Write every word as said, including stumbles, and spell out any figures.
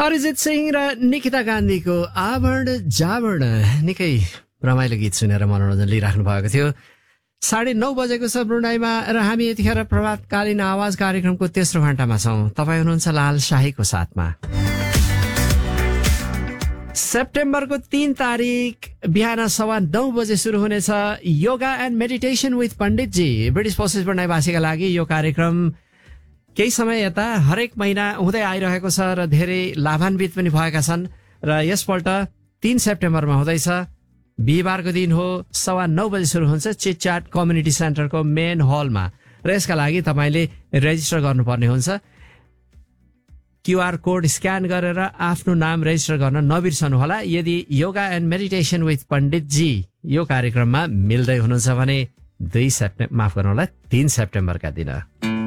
अरिजित सिंह र निकिता गान्धीको आवरण जावरण निकै रमाइलो गीत सुनेर मनोरञ्जन लिइराख्नु भएको थियो। साढे नौ बजेको छ ब्रुनाईमा र हामी यतिखेर प्रभातकालीन आवाज कार्यक्रमको तेस्रो घण्टामा छौँ। तपाईँ हुनुहुन्छ लाल शाहीको साथमा। सेप्टेम्बरको तीन तारिक बिहान सवा नौ बजे सुरु हुनेछ योगा एन्ड मेडिटेसन विथ पण्डितजी। ब्रिटिस पोसेस ब्रुनाईवासीका लागि यो कार्यक्रम केही समय यता हरेक महिना हुँदै आइरहेको छ र धेरै लाभान्वित पनि भएका छन् र यसपल्ट तीन सेप्टेम्बरमा हुँदैछ। बिहिबारको दिन हो, सवा नौ बजे सुरु हुन्छ चिटच्याट कम्युनिटी सेन्टरको मेन हलमा र यसका लागि तपाईँले रेजिस्टर गर्नुपर्ने हुन्छ। क्यूआर कोड स्क्यान गरेर आफ्नो नाम रेजिस्टर गर्न नबिर्सनुहोला। यदि योगा एन्ड मेडिटेसन विथ पण्डितजी यो कार्यक्रममा मिल्दै हुनुहुन्छ भने दुई सेप्टेम्बर माफ गर्नुहोला तीन सेप्टेम्बरका दिन